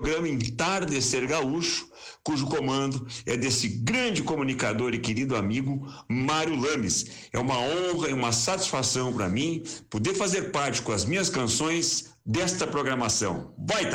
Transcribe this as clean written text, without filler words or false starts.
programa Entardecer Gaúcho, cujo comando é desse grande comunicador e querido amigo Mário Lames. É uma honra e uma satisfação para mim poder fazer parte com as minhas canções desta programação. Vai,